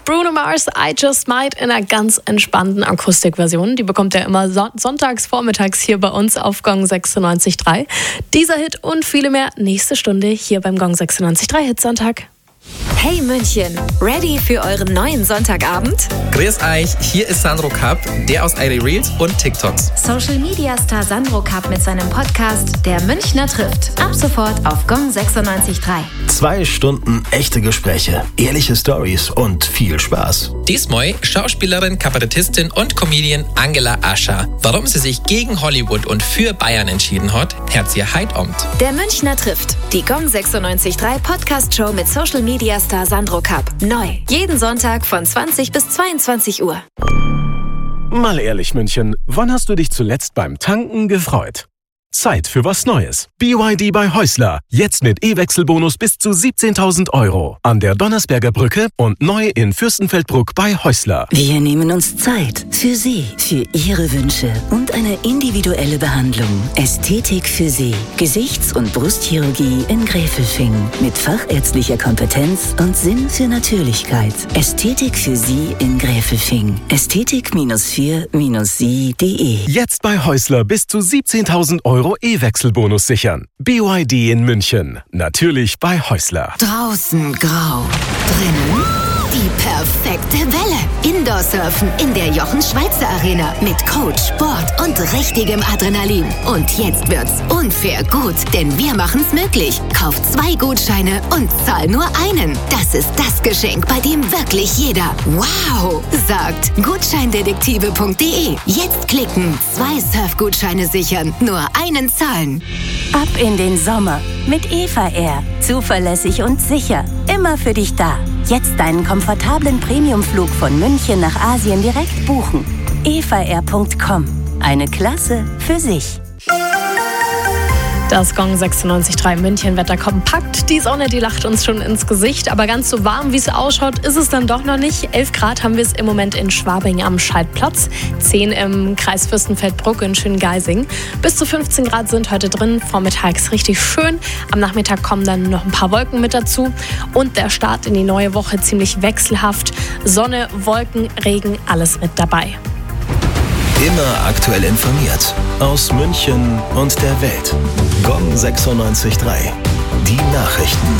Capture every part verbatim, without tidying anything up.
Bruno Mars, I Just Might in einer ganz entspannten Akustikversion. Die bekommt ihr immer son- sonntags vormittags hier bei uns auf Gong sechsundneunzig Komma drei. Dieser Hit und viele mehr nächste Stunde hier beim Gong sechsundneunzig Komma drei Hitsonntag. Hey München, ready für euren neuen Sonntagabend? Grüß euch, hier ist Sandro Kapp, der aus I D Reels und TikToks. Social Media Star Sandro Kapp mit seinem Podcast Der Münchner trifft. Ab sofort auf Gong sechsundneunzig Komma drei. Zwei Stunden echte Gespräche, ehrliche Stories und viel Spaß. Diesmal Schauspielerin, Kabarettistin und Comedian Angela Ascher. Warum sie sich gegen Hollywood und für Bayern entschieden hat, hört sie heute Abend. Der Münchner trifft. Die Gong sechsundneunzig Komma drei Podcast-Show mit Social Media Star Sandro Kapp. Neu. Jeden Sonntag von zwanzig bis zweiundzwanzig Uhr. Mal ehrlich, München, wann hast du dich zuletzt beim Tanken gefreut? Zeit für was Neues. B Y D bei Häusler. Jetzt mit E-Wechselbonus bis zu siebzehntausend Euro. An der Donnersberger Brücke und neu in Fürstenfeldbruck bei Häusler. Wir nehmen uns Zeit für Sie, für Ihre Wünsche und eine individuelle Behandlung. Ästhetik für Sie. Gesichts- und Brustchirurgie in Gräfelfing. Mit fachärztlicher Kompetenz und Sinn für Natürlichkeit. Ästhetik für Sie in Gräfelfing. Ästhetik vier sie punkt de. Jetzt bei Häusler bis zu siebzehntausend Euro E-Wechselbonus sichern. B Y D in München. Natürlich bei Häusler. Draußen grau, drinnen die perfekte Welle. Indoor-Surfen in der Jochen-Schweizer Arena mit Coach, Sport und richtigem Adrenalin. Und jetzt wird's unfair gut, denn wir machen's möglich. Kauf zwei Gutscheine und zahl nur einen. Das ist das Geschenk, bei dem wirklich jeder wow sagt. Gutscheindetektive punkt de. Jetzt klicken, zwei Surfgutscheine sichern, nur einen zahlen. Ab in den Sommer mit Eva Air. Zuverlässig und sicher. Immer für dich da. Jetzt deinen komfortablen Premiumflug von München nach Asien direkt buchen. eva air punkt com. Eine Klasse für sich. Das Gong sechsundneunzig Komma drei München-Wetter kompakt. Die Sonne, die lacht uns schon ins Gesicht. Aber ganz so warm, wie es ausschaut, ist es dann doch noch nicht. elf Grad haben wir es im Moment in Schwabing am Schaltplatz. zehn im Kreis Fürstenfeldbruck in Schöngeising. Bis zu fünfzehn Grad sind heute drin. Vormittags richtig schön. Am Nachmittag kommen dann noch ein paar Wolken mit dazu. Und der Start in die neue Woche ziemlich wechselhaft. Sonne, Wolken, Regen, alles mit dabei. Immer aktuell informiert. Aus München und der Welt. Gong sechsundneunzig Komma drei. Die Nachrichten.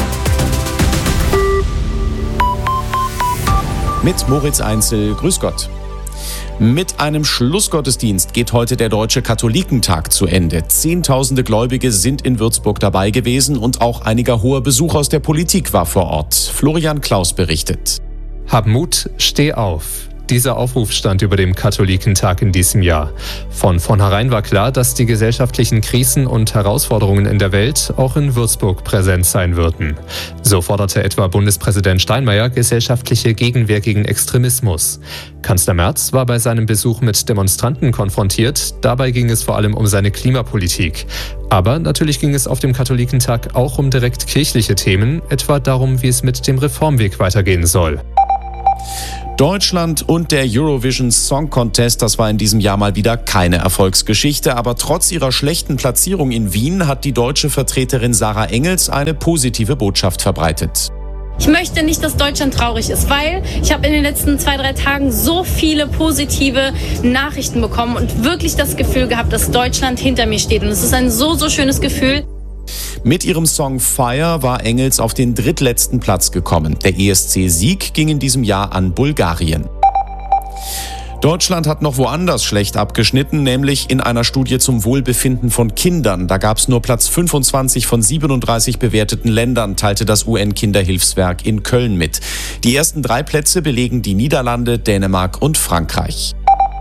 Mit Moritz Einzel. Grüß Gott. Mit einem Schlussgottesdienst geht heute der Deutsche Katholikentag zu Ende. Zehntausende Gläubige sind in Würzburg dabei gewesen und auch einiger hoher Besuch aus der Politik war vor Ort. Florian Klaus berichtet. Hab Mut, steh auf. Dieser Aufruf stand über dem Katholikentag in diesem Jahr. Von vornherein war klar, dass die gesellschaftlichen Krisen und Herausforderungen in der Welt auch in Würzburg präsent sein würden. So forderte etwa Bundespräsident Steinmeier gesellschaftliche Gegenwehr gegen Extremismus. Kanzler Merz war bei seinem Besuch mit Demonstranten konfrontiert. Dabei ging es vor allem um seine Klimapolitik. Aber natürlich ging es auf dem Katholikentag auch um direkt kirchliche Themen, etwa darum, wie es mit dem Reformweg weitergehen soll. Deutschland und der Eurovision Song Contest, das war in diesem Jahr mal wieder keine Erfolgsgeschichte, aber trotz ihrer schlechten Platzierung in Wien hat die deutsche Vertreterin Sarah Engels eine positive Botschaft verbreitet. Ich möchte nicht, dass Deutschland traurig ist, weil ich habe in den letzten zwei, drei Tagen so viele positive Nachrichten bekommen und wirklich das Gefühl gehabt, dass Deutschland hinter mir steht. Und es ist ein so, so schönes Gefühl. Mit ihrem Song Fire war Engels auf den drittletzten Platz gekommen. Der E S C-Sieg ging in diesem Jahr an Bulgarien. Deutschland hat noch woanders schlecht abgeschnitten, nämlich in einer Studie zum Wohlbefinden von Kindern. Da gab es nur Platz fünfundzwanzig von siebenunddreißig bewerteten Ländern, teilte das U N-Kinderhilfswerk in Köln mit. Die ersten drei Plätze belegen die Niederlande, Dänemark und Frankreich.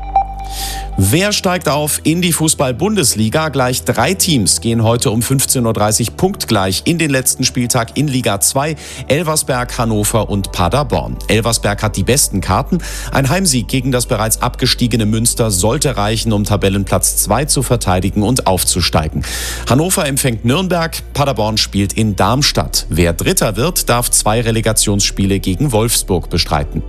Wer steigt auf in die Fußball-Bundesliga? Gleich drei Teams gehen heute um fünfzehn Uhr dreißig punktgleich in den letzten Spieltag in Liga zwei. Elversberg, Hannover und Paderborn. Elversberg hat die besten Karten. Ein Heimsieg gegen das bereits abgestiegene Münster sollte reichen, um Tabellenplatz zwei zu verteidigen und aufzusteigen. Hannover empfängt Nürnberg, Paderborn spielt in Darmstadt. Wer Dritter wird, darf zwei Relegationsspiele gegen Wolfsburg bestreiten.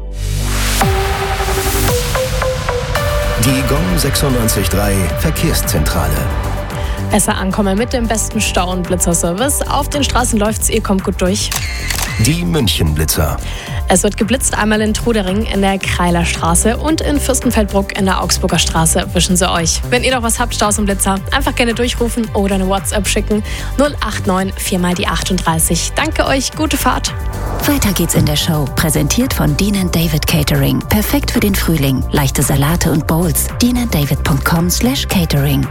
Die Gong sechsundneunzig Komma drei Verkehrszentrale. Besser ankommen mit dem besten Stau- und Blitzerservice. Auf den Straßen läuft's, ihr kommt gut durch. Die München-Blitzer. Es wird geblitzt einmal in Trudering in der Kreiler Straße und in Fürstenfeldbruck in der Augsburger Straße. Wischen sie euch. Wenn ihr noch was habt, Staus und Blitzer, einfach gerne durchrufen oder eine WhatsApp schicken. null acht neun vier mal die achtunddreißig. Danke euch, gute Fahrt. Weiter geht's in der Show. Präsentiert von Dean and David Catering. Perfekt für den Frühling. Leichte Salate und Bowls. dean and david punkt com slash catering.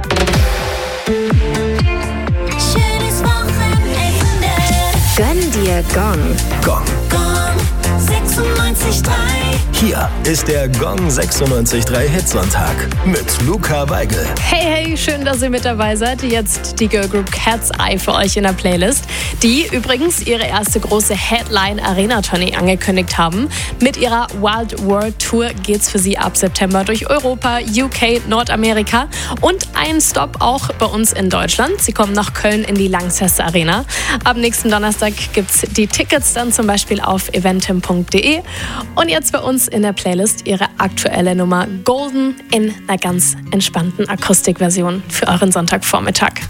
Schönes Wochenende. Gönn dir Gong. Gong. Gong sechsundneunzig Komma drei. Hier ist der Gong sechsundneunzig Komma drei Hitsonntag mit Luca Weigel. Hey, hey, schön, dass ihr mit dabei seid. Jetzt die Girl Group Cat's Eye für euch in der Playlist, die übrigens ihre erste große Headline-Arena-Tournee angekündigt haben. Mit ihrer Wild World Tour geht's für sie ab September durch Europa, U K, Nordamerika und ein Stop auch bei uns in Deutschland. Sie kommen nach Köln in die Lanxess Arena. Ab nächsten Donnerstag gibt's die Tickets dann zum Beispiel auf eventim punkt de. Und jetzt bei uns in der Playlist ihre aktuelle Nummer Golden in einer ganz entspannten Akustikversion für euren Sonntagvormittag.